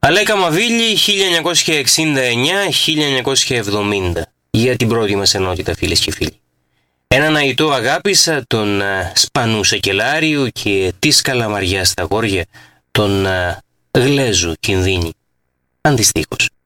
Αλέκα Μαβίλη 1969-1970 για την πρώτη μας ενότητα, φίλες και φίλοι. Έναν αητό αγάπησα, τον Σπανού Σακελάριου, και της Καλαμαριάς στα γόρια, τον Γλέζο Κινδύνη. Αντιστοίχως.